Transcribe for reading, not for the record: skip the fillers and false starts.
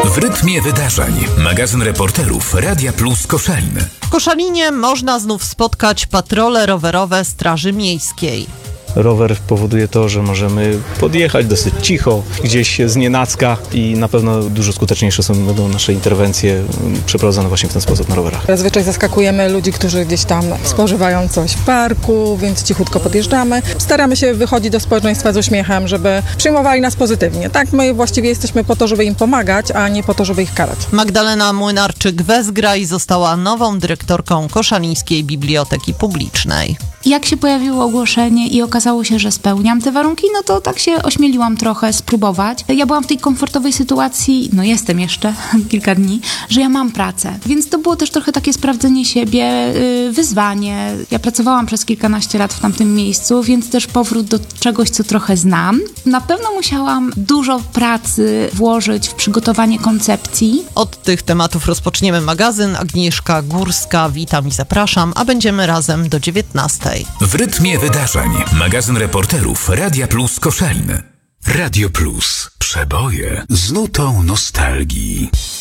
W rytmie wydarzeń. Magazyn reporterów Radia Plus Koszalin. W Koszalinie można znów spotkać patrole rowerowe Straży Miejskiej. Rower powoduje to, że możemy podjechać dosyć cicho, gdzieś znienacka i na pewno dużo skuteczniejsze będą nasze interwencje przeprowadzone właśnie w ten sposób na rowerach. Zazwyczaj zaskakujemy ludzi, którzy gdzieś tam spożywają coś w parku, więc cichutko podjeżdżamy. Staramy się wychodzić do społeczeństwa z uśmiechem, żeby przyjmowali nas pozytywnie. Tak, my właściwie jesteśmy po to, żeby im pomagać, a nie po to, żeby ich karać. Magdalena Młynarczyk-Wezgraj została nową dyrektorką Koszalińskiej Biblioteki Publicznej. Jak się pojawiło ogłoszenie i okazało się, że spełniam te warunki, no to tak się ośmieliłam trochę spróbować. Ja byłam w tej komfortowej sytuacji, no jestem jeszcze kilka dni, że ja mam pracę. Więc to było też trochę takie sprawdzenie siebie, wyzwanie. Ja pracowałam przez kilkanaście lat w tamtym miejscu, więc też powrót do czegoś, co trochę znam. Na pewno musiałam dużo pracy włożyć w przygotowanie koncepcji. Od tych tematów rozpoczniemy magazyn. Agnieszka Górska, witam i zapraszam, a będziemy razem do 19:00. W rytmie wydarzeń. Magazyn reporterów Radia Plus Koszalin. Radio Plus. Przeboje z nutą nostalgii.